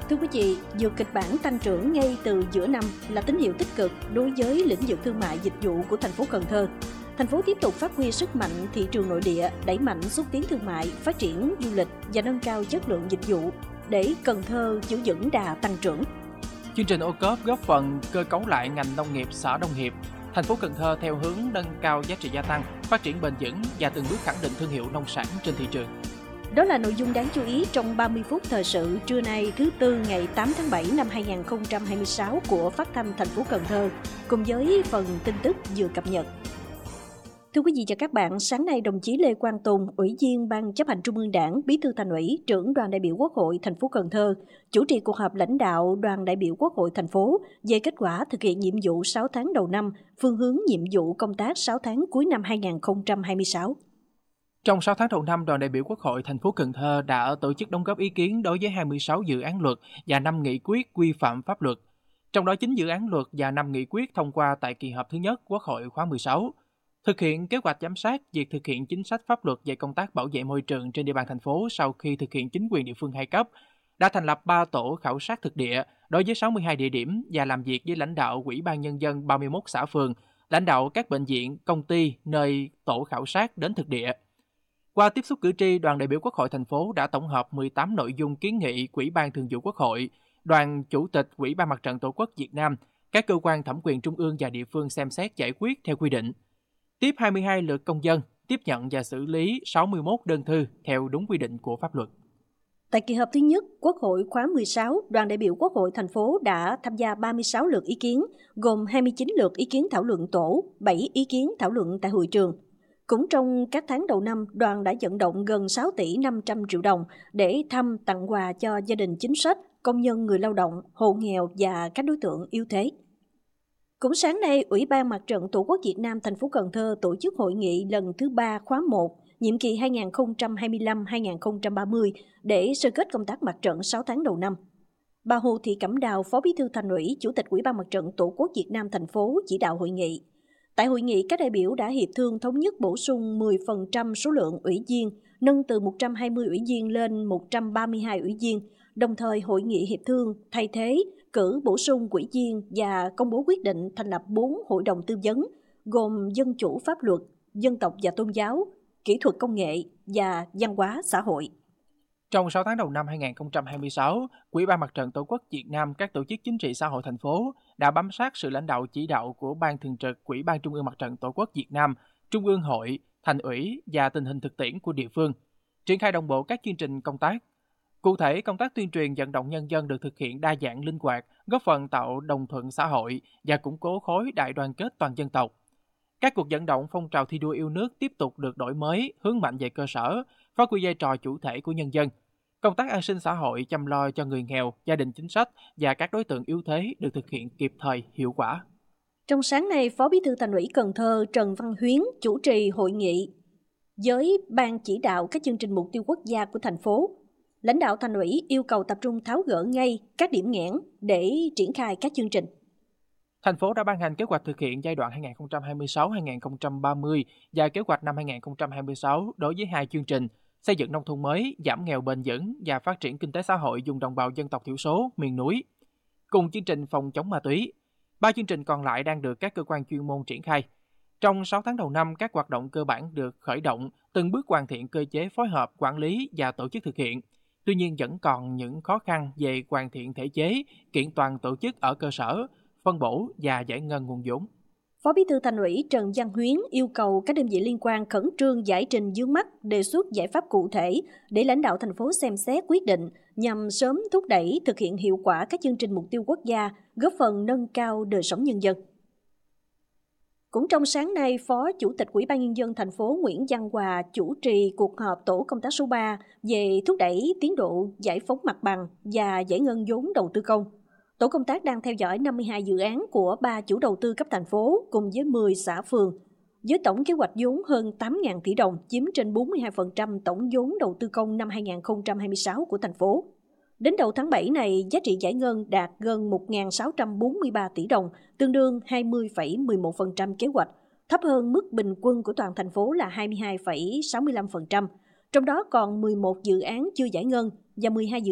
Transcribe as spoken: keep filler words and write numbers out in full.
Thưa quý vị, dù kịch bản tăng trưởng ngay từ giữa năm là tín hiệu tích cực đối với lĩnh vực thương mại dịch vụ của thành phố Cần Thơ, thành phố tiếp tục phát huy sức mạnh thị trường nội địa, đẩy mạnh xúc tiến thương mại, phát triển du lịch và nâng cao chất lượng dịch vụ để Cần Thơ giữ vững đà tăng trưởng. Chương trình ô cốp góp phần cơ cấu lại ngành nông nghiệp xã Đông Hiệp. Thành phố Cần Thơ theo hướng nâng cao giá trị gia tăng, phát triển bền vững và từng bước khẳng định thương hiệu nông sản trên thị trường. Đó là nội dung đáng chú ý trong ba mươi phút thời sự trưa nay thứ Tư ngày tám tháng bảy năm hai nghìn không trăm hai mươi sáu của Phát thanh thành phố Cần Thơ, cùng với phần tin tức vừa cập nhật. Thưa quý vị và các bạn, sáng nay đồng chí Lê Quang Tùng, Ủy viên Ban Chấp hành Trung ương Đảng, Bí thư Thành ủy, Trưởng đoàn đại biểu Quốc hội thành phố Cần Thơ chủ trì cuộc họp lãnh đạo Đoàn đại biểu Quốc hội thành phố về kết quả thực hiện nhiệm vụ sáu tháng đầu năm, phương hướng nhiệm vụ công tác sáu tháng cuối năm hai nghìn không trăm hai mươi sáu. Trong sáu tháng đầu năm, Đoàn đại biểu Quốc hội thành phố Cần Thơ đã tổ chức đóng góp ý kiến đối với hai mươi sáu dự án luật và năm nghị quyết quy phạm pháp luật. Trong đó chín dự án luật và năm nghị quyết thông qua tại kỳ họp thứ nhất Quốc hội khóa mười sáu. Thực hiện kế hoạch giám sát việc thực hiện chính sách pháp luật về công tác bảo vệ môi trường trên địa bàn thành phố sau khi thực hiện chính quyền địa phương hai cấp, đã thành lập ba tổ khảo sát thực địa đối với sáu mươi hai địa điểm và làm việc với lãnh đạo Ủy ban Nhân dân ba mươi mốt xã phường, lãnh đạo các bệnh viện, công ty nơi tổ khảo sát đến thực địa. Qua tiếp xúc cử tri, Đoàn đại biểu Quốc hội thành phố đã tổng hợp mười tám nội dung kiến nghị của Ủy ban Thường vụ Quốc hội, Đoàn Chủ tịch Ủy ban Mặt trận Tổ quốc Việt Nam, các cơ quan thẩm quyền trung ương và địa phương xem xét giải quyết theo quy định. Tiếp hai mươi hai lượt công dân, tiếp nhận và xử lý sáu mươi mốt đơn thư theo đúng quy định của pháp luật. Tại kỳ họp thứ nhất, Quốc hội khóa mười sáu, Đoàn đại biểu Quốc hội thành phố đã tham gia ba mươi sáu lượt ý kiến, gồm hai mươi chín lượt ý kiến thảo luận tổ, bảy ý kiến thảo luận tại hội trường. Cũng trong các tháng đầu năm, đoàn đã vận động gần sáu tỷ năm trăm triệu đồng để thăm tặng quà cho gia đình chính sách, công nhân người lao động, hộ nghèo và các đối tượng yếu thế. Cũng sáng nay, Ủy ban Mặt trận Tổ quốc Việt Nam thành phố Cần Thơ tổ chức hội nghị lần thứ ba khóa một, nhiệm kỳ hai nghìn không trăm hai mươi lăm đến hai nghìn không trăm ba mươi để sơ kết công tác mặt trận sáu tháng đầu năm. Bà Hồ Thị Cẩm Đào, Phó Bí thư Thành ủy, Chủ tịch Ủy ban Mặt trận Tổ quốc Việt Nam thành phố chỉ đạo hội nghị. Tại hội nghị, các đại biểu đã hiệp thương thống nhất bổ sung mười phần trăm số lượng ủy viên, nâng từ một trăm hai mươi ủy viên lên một trăm ba mươi hai ủy viên. Đồng thời, hội nghị hiệp thương thay thế, cử bổ sung ủy viên và công bố quyết định thành lập bốn hội đồng tư vấn, gồm dân chủ pháp luật, dân tộc và tôn giáo, kỹ thuật công nghệ và văn hóa xã hội. Trong sáu tháng đầu năm hai nghìn không trăm hai mươi sáu, Ủy ban Mặt trận Tổ quốc Việt Nam, các tổ chức chính trị xã hội thành phố đã bám sát sự lãnh đạo chỉ đạo của Ban Thường trực Ủy ban Trung ương Mặt trận Tổ quốc Việt Nam, Trung ương Hội, Thành ủy và tình hình thực tiễn của địa phương, triển khai đồng bộ các chương trình công tác. Cụ thể, công tác tuyên truyền vận động nhân dân được thực hiện đa dạng linh hoạt, góp phần tạo đồng thuận xã hội và củng cố khối đại đoàn kết toàn dân tộc. Các cuộc vận động phong trào thi đua yêu nước tiếp tục được đổi mới, hướng mạnh về cơ sở, phát huy vai trò chủ thể của nhân dân. Công tác an sinh xã hội, chăm lo cho người nghèo, gia đình chính sách và các đối tượng yếu thế được thực hiện kịp thời, hiệu quả. Trong sáng nay, Phó Bí thư Thành ủy Cần Thơ Trần Văn Huyến chủ trì hội nghị với Ban chỉ đạo các chương trình mục tiêu quốc gia của thành phố. Lãnh đạo Thành ủy yêu cầu tập trung tháo gỡ ngay các điểm nghẽn để triển khai các chương trình. Thành phố đã ban hành kế hoạch thực hiện giai đoạn hai nghìn không trăm hai mươi sáu đến hai nghìn không trăm ba mươi và kế hoạch năm hai nghìn không trăm hai mươi sáu đối với hai chương trình xây dựng nông thôn mới, giảm nghèo bền vững và phát triển kinh tế xã hội vùng đồng bào dân tộc thiểu số, miền núi. Cùng chương trình phòng chống ma túy, ba chương trình còn lại đang được các cơ quan chuyên môn triển khai. Trong sáu tháng đầu năm, các hoạt động cơ bản được khởi động, từng bước hoàn thiện cơ chế phối hợp, quản lý và tổ chức thực hiện. Tuy nhiên vẫn còn những khó khăn về hoàn thiện thể chế, kiện toàn tổ chức ở cơ sở, phân bổ và giải ngân nguồn vốn. Phó Bí thư Thành ủy Trần Văn Huyến yêu cầu các đơn vị liên quan khẩn trương giải trình vướng mắc, đề xuất giải pháp cụ thể để lãnh đạo thành phố xem xét quyết định nhằm sớm thúc đẩy thực hiện hiệu quả các chương trình mục tiêu quốc gia, góp phần nâng cao đời sống nhân dân. Cũng trong sáng nay, Phó Chủ tịch Ủy ban Nhân dân thành phố Nguyễn Văn Hòa chủ trì cuộc họp tổ công tác số ba về thúc đẩy tiến độ giải phóng mặt bằng và giải ngân vốn đầu tư công. Tổ công tác đang theo dõi năm mươi hai dự án của ba chủ đầu tư cấp thành phố cùng với mười xã phường, với tổng kế hoạch vốn hơn tám nghìn tỷ đồng, chiếm trên bốn mươi hai phần trăm tổng vốn đầu tư công năm hai nghìn không trăm hai mươi sáu của thành phố. Đến đầu tháng bảy này, giá trị giải ngân đạt gần một nghìn sáu trăm bốn mươi ba tỷ đồng, tương đương hai mươi phẩy mười một phần trăm kế hoạch, thấp hơn mức bình quân của toàn thành phố là hai mươi hai phẩy sáu mươi lăm phần trăm. Trong đó còn mười một dự án chưa giải ngân và mười hai dự